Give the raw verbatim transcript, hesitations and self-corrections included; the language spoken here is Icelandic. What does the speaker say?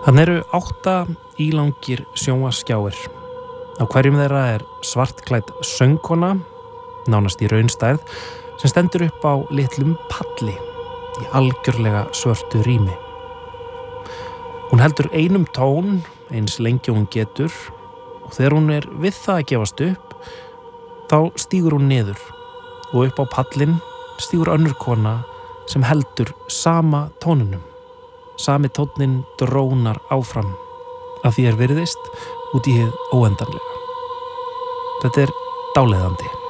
Þannig eru átta ílangir sjónvarpsskjáir. Á hverjum þeirra er svartklædd söngkona, nánast í raunstærð, sem stendur upp á litlum palli í algjörlega svörtu rými. Hún heldur einum tón eins lengi og hún getur og þegar hún er við það að gefast upp, þá stígur hún niður og upp á pallinn stígur önnur kona sem heldur sama tóninum. Sami tónninn drónar áfram að því er virðist út í hið óendanlega. Þetta er dáleiðandi.